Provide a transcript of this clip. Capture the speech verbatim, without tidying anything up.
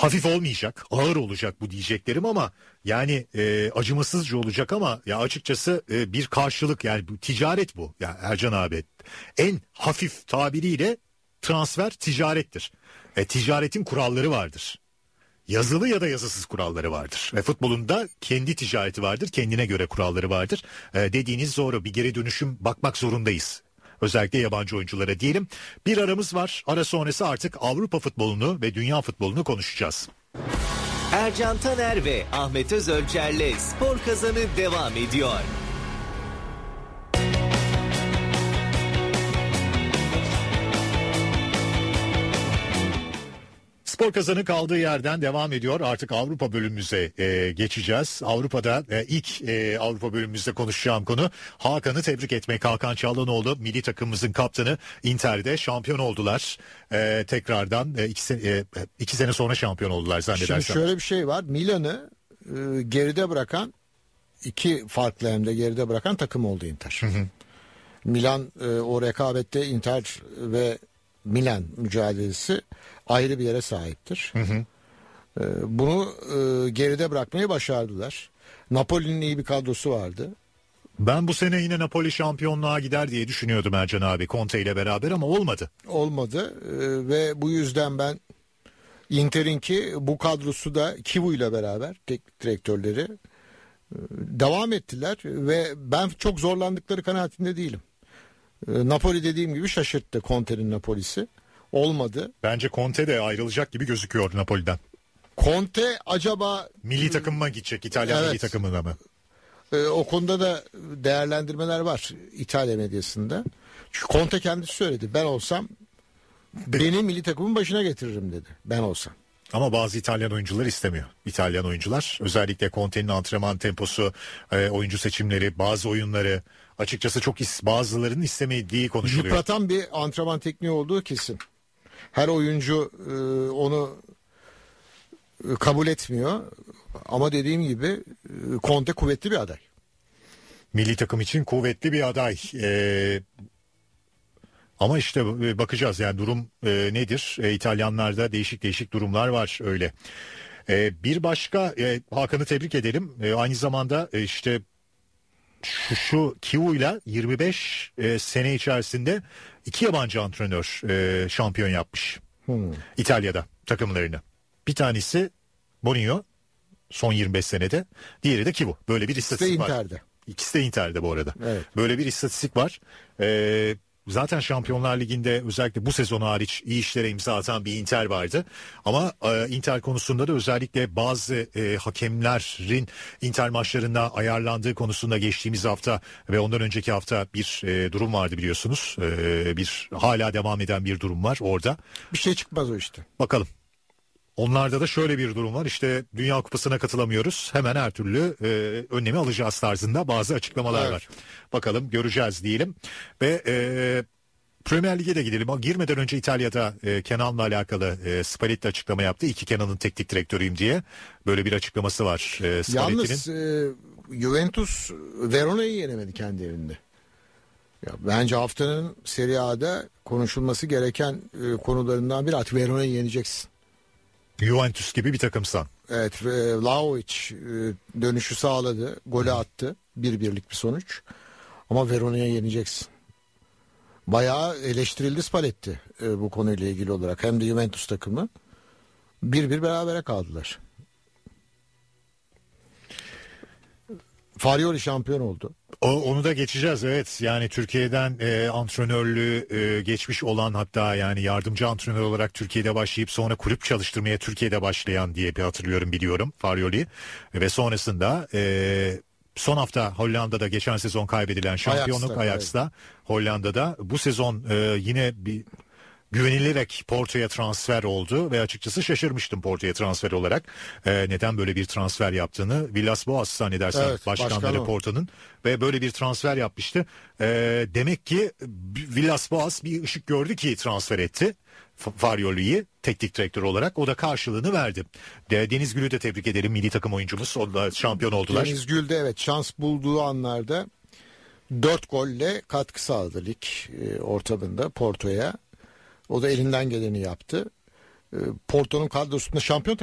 hafif olmayacak, ağır olacak bu diyeceklerim ama yani e, acımasızca olacak ama ya açıkçası e, bir karşılık, yani bu ticaret bu. Ya Ercan abi, en hafif tabiriyle transfer ticarettir. E, ticaretin kuralları vardır. Yazılı ya da yazısız kuralları vardır. Ve futbolun da kendi ticareti vardır, kendine göre kuralları vardır. E, dediğiniz doğru, bir geri dönüşüm bakmak zorundayız. Özellikle yabancı oyunculara diyelim. Bir aramız var. Ara sonrası artık Avrupa futbolunu ve dünya futbolunu konuşacağız. Ercan Taner ve Ahmet Özölçer'le Spor Kazanı devam ediyor. Spor Kazanı kaldığı yerden devam ediyor. Artık Avrupa bölümümüze e, geçeceğiz. Avrupa'da e, ilk e, Avrupa bölümümüzde konuşacağım konu Hakan'ı tebrik etmek. Hakan Çalhanoğlu milli takımımızın kaptanı, Inter'de şampiyon oldular. E, tekrardan e, iki, sene, e, iki sene sonra şampiyon oldular zannedersem. Şimdi şöyle bir şey var. Milan'ı e, geride bırakan, iki farklı hem de geride bırakan takım oldu Inter. Hı hı. Milan e, o rekabette Inter ve Milan mücadelesi ayrı bir yere sahiptir. Hı hı. Ee, bunu e, geride bırakmayı başardılar. Napoli'nin iyi bir kadrosu vardı. Ben bu sene yine Napoli şampiyonluğa gider diye düşünüyordum Ercan abi, Conte ile beraber, ama olmadı. Olmadı ee, ve bu yüzden ben Inter'in ki bu kadrosu da Kivu ile beraber teknik direktörleri e, devam ettiler ve ben çok zorlandıkları kanaatinde değilim. E, Napoli dediğim gibi şaşırttı, Conte'nin Napoli'si. Olmadı. Bence Conte de ayrılacak gibi gözüküyor Napoli'den. Conte acaba milli takımına gidecek, İtalyan evet, milli takımına mı? E, o konuda da değerlendirmeler var İtalya medyasında. Çünkü Conte kendisi söyledi. Ben olsam beni milli takımın başına getiririm dedi. Ben olsam. Ama bazı İtalyan oyuncular istemiyor. İtalyan oyuncular, özellikle Conte'nin antrenman temposu, e, oyuncu seçimleri, bazı oyunları açıkçası çok is, bazılarının istemediği konuşuluyor. Yıpratan bir antrenman tekniği olduğu kesin. Her oyuncu e, onu e, kabul etmiyor. Ama dediğim gibi e, Conte kuvvetli bir aday. Milli takım için kuvvetli bir aday. E, ama işte e, bakacağız yani durum e, nedir? E, İtalyanlarda değişik değişik durumlar var öyle. E, bir başka e, Hakan'ı tebrik edelim. E, aynı zamanda e, işte şu, şu Kivu'yla yirmi beş e, sene içerisinde iki yabancı antrenör e, şampiyon yapmış. Hmm. İtalya'da takımlarını. Bir tanesi Bonio son yirmi beş senede. Diğeri de Kivu. Böyle bir istatistik var. Inter'de. İkisi de Inter'de bu arada. Evet. Böyle bir istatistik var. Ee, zaten Şampiyonlar Ligi'nde özellikle bu sezon hariç iyi işlere imza atan bir Inter vardı. Ama e, Inter konusunda da özellikle bazı e, hakemlerin Inter maçlarında ayarlandığı konusunda geçtiğimiz hafta ve ondan önceki hafta bir e, durum vardı biliyorsunuz. E, bir hala devam eden bir durum var orada. Bir şey çıkmaz o işte. Bakalım. Onlarda da şöyle bir durum var, işte Dünya Kupası'na katılamıyoruz, hemen her türlü e, önlemi alacağız tarzında bazı açıklamalar evet. var. Bakalım, göreceğiz diyelim ve e, Premier Lig'e de gidelim. Girmeden önce İtalya'da e, Kenan'la alakalı e, Spalletti açıklama yaptı. İki Kenan'ın teknik direktörüyüm diye böyle bir açıklaması var e, Spalletti'nin. Yalnız e, Juventus Verona'yı yenemedi kendi evinde. Ya, bence haftanın Serie A'da konuşulması gereken e, konularından biri, artık Verona'yı yeneceksin. Juventus gibi bir takımsan. Evet, e, Vlahovic e, dönüşü sağladı, golü attı, bir birlik bir sonuç. Ama Verona'ya yeneceksin. Bayağı eleştirildi Spalletti e, bu konuyla ilgili olarak. Hem de Juventus takımı bir bir berabere kaldılar. Farioli şampiyon oldu. O, onu da geçeceğiz, evet. Yani Türkiye'den e, antrenörlüğü e, geçmiş olan, hatta yani yardımcı antrenör olarak Türkiye'de başlayıp sonra kulüp çalıştırmaya Türkiye'de başlayan diye bir hatırlıyorum, biliyorum Farioli. Ve sonrasında e, son hafta Hollanda'da geçen sezon kaybedilen şampiyonluk Ajax'ta, Ajax'ta evet. Hollanda'da bu sezon e, yine bir güvenilerek Porto'ya transfer oldu ve açıkçası şaşırmıştım Porto'ya transfer olarak. Ee, neden böyle bir transfer yaptığını. Villas-Boas zannedersem evet, başkanları başkan Porto'nun ve böyle bir transfer yapmıştı. Ee, demek ki Villas-Boas bir ışık gördü ki transfer etti Farioli'yi teknik direktör olarak. O da karşılığını verdi. Deniz Gül'ü de tebrik edelim, milli takım oyuncumuz. O da şampiyon oldular. Deniz Gül de evet, şans bulduğu anlarda dört golle katkı sağladı lig e, ortamında Porto'ya. O da elinden geleni yaptı. Porto'nun kadrosunda şampiyon